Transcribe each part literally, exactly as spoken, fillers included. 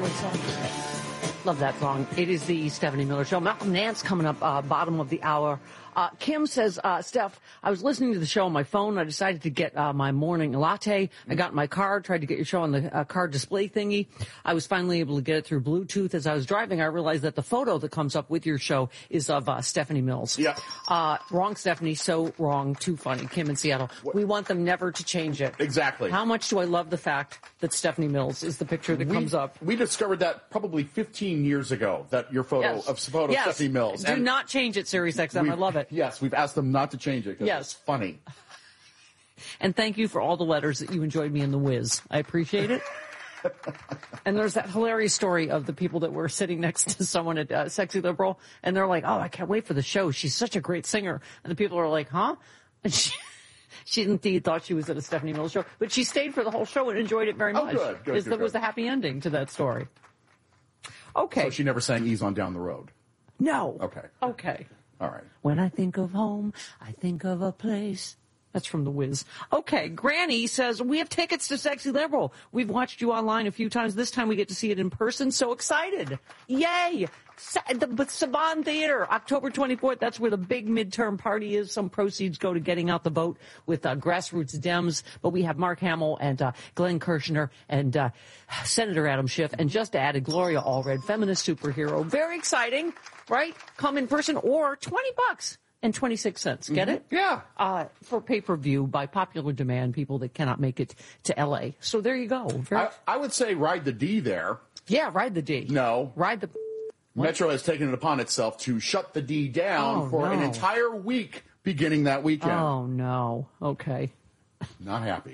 song. Love that song. It is the Stephanie Miller Show. Malcolm Nance coming up, uh, bottom of the hour. Uh, Kim says, uh, Steph, I was listening to the show on my phone. I decided to get uh, my morning latte. I got in my car, tried to get your show on the uh, car display thingy. I was finally able to get it through Bluetooth. As I was driving, I realized that the photo that comes up with your show is of uh, Stephanie Mills. Yeah. Uh, wrong, Stephanie. So wrong. Too funny. Kim in Seattle. What? We want them never to change it. Exactly. How much do I love the fact that Stephanie Mills is the picture that we, comes up? We discovered that probably fifteen years ago, that your photo yes. of photo yes. Stephanie Mills. Do and not change it, SiriusXM. I love it. Yes, we've asked them not to change it because yes. it's funny. And thank you for all the letters that you enjoyed me in The Wiz. I appreciate it. And there's that hilarious story of the people that were sitting next to someone at uh, Sexy Liberal, and they're like, oh, I can't wait for the show. She's such a great singer. And the people are like, huh? And she, she indeed thought she was at a Stephanie Mills show, but she stayed for the whole show and enjoyed it very much. Oh, good, good, It good, was good. a happy ending to that story. Okay. So she never sang Ease on Down the Road? No. Okay. Okay. All right. When I think of home, I think of a place. That's from The Wiz. Okay, Granny says, we have tickets to Sexy Liberal. We've watched you online a few times. This time we get to see it in person. So excited. Yay. Sa- the, the Saban Theater, October twenty-fourth. That's where the big midterm party is. Some proceeds go to getting out the vote with uh, grassroots Dems. But we have Mark Hamill and uh, Glenn Kirshner and uh, Senator Adam Schiff. And just added Gloria Allred, feminist superhero. Very exciting, right? Come in person or twenty bucks. And twenty-six cents. Get mm-hmm. it? Yeah. Uh, for pay-per-view by popular demand, people that cannot make it to L A. So there you go. Very... I, I would say ride the D there. Yeah, ride the D. No. Ride the... What? Metro has taken it upon itself to shut the D down oh, for no. an entire week beginning that weekend. Oh, no. Okay. Not happy.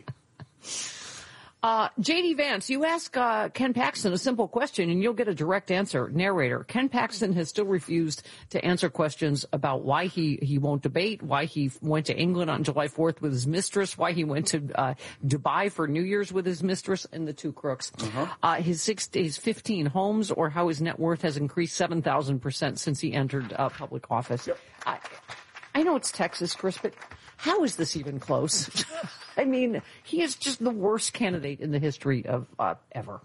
Uh, J D Vance, you ask uh, Ken Paxton a simple question and you'll get a direct answer. Narrator, Ken Paxton has still refused to answer questions about why he, he won't debate, why he went to England on July fourth with his mistress, why he went to uh, Dubai for New Year's with his mistress and the two crooks, uh-huh. uh, his, six, his fifteen homes, or how his net worth has increased seven thousand percent since he entered uh, public office. Yep. I, I know it's Texas, Chris, but how is this even close? I mean, he is just the worst candidate in the history of uh, ever.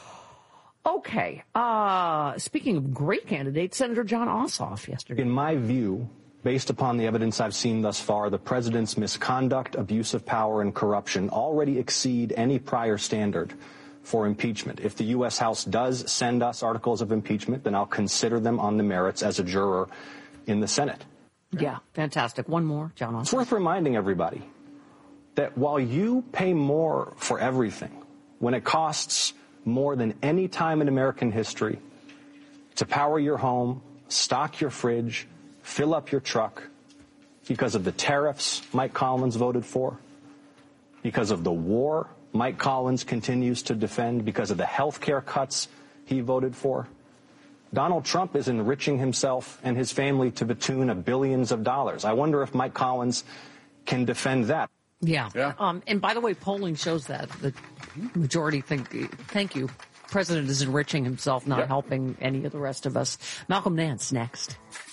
Okay. Uh, speaking of great candidates, Senator John Ossoff yesterday. In my view, based upon the evidence I've seen thus far, the president's misconduct, abuse of power, and corruption already exceed any prior standard for impeachment. If the U S House does send us articles of impeachment, then I'll consider them on the merits as a juror in the Senate. Yeah, fantastic. One more, John Ossoff. It's worth reminding everybody that while you pay more for everything, when it costs more than any time in American history to power your home, stock your fridge, fill up your truck, because of the tariffs Mike Collins voted for, because of the war Mike Collins continues to defend, because of the health care cuts he voted for, Donald Trump is enriching himself and his family to the tune of billions of dollars. I wonder if Mike Collins can defend that. Yeah. yeah. Um, and by the way, polling shows that the majority think, thank you, President is enriching himself, not yep. helping any of the rest of us. Malcolm Nance next.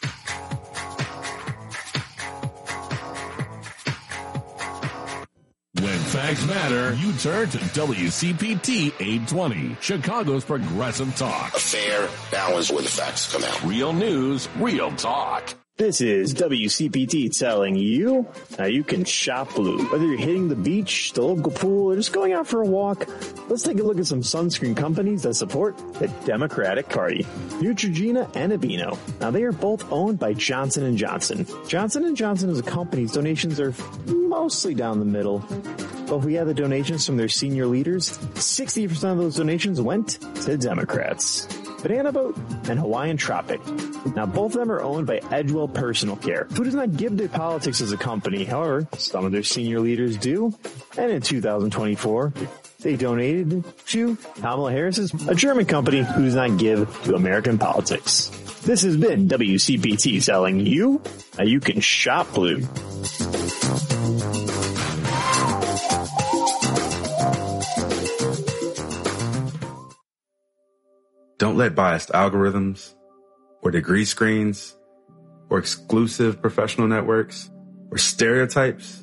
When facts matter, you turn to W C P T eight twenty, Chicago's progressive talk. A fair balance where the facts come out. Real news, real talk. This is W C P T telling you how you can shop blue. Whether you're hitting the beach, the local pool, or just going out for a walk, let's take a look at some sunscreen companies that support the Democratic Party. Neutrogena and Aveeno. Now, they are both owned by Johnson and Johnson. Johnson and Johnson as a company's donations are mostly down the middle. But if we had the donations from their senior leaders, sixty percent of those donations went to Democrats. Banana Boat and Hawaiian Tropic. Now, both of them are owned by Edgewell Personal Care, who does not give to politics as a company. However, some of their senior leaders do. And in two thousand twenty-four, they donated to Kamala Harris's, a German company who does not give to American politics. This has been W C P T telling you how you can shop blue. Don't let biased algorithms or degree screens or exclusive professional networks or stereotypes.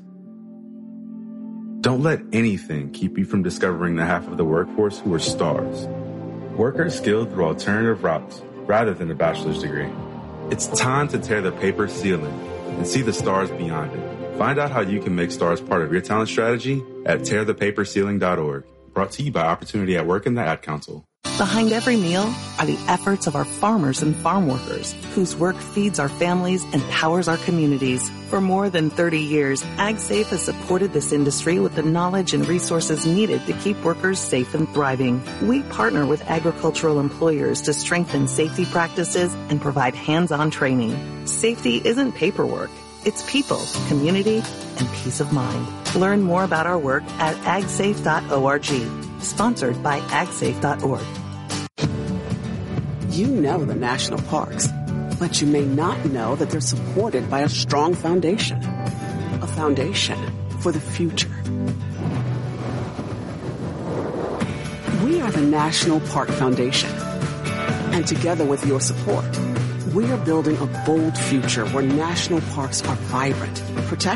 Don't let anything keep you from discovering the half of the workforce who are stars. Workers skilled through alternative routes rather than a bachelor's degree. It's time to tear the paper ceiling and see the stars beyond it. Find out how you can make stars part of your talent strategy at tear the paper ceiling dot org. Brought to you by Opportunity at Work and the Ad Council. Behind every meal are the efforts of our farmers and farm workers, whose work feeds our families and powers our communities. For more than thirty years, AgSafe has supported this industry with the knowledge and resources needed to keep workers safe and thriving. We partner with agricultural employers to strengthen safety practices and provide hands-on training. Safety isn't paperwork. It's people, community, and peace of mind. Learn more about our work at ag safe dot org. Sponsored by ag safe dot org. You know the national parks, but you may not know that they're supported by a strong foundation. A foundation for the future. We are the National Park Foundation. And together with your support, we are building a bold future where national parks are vibrant, protected,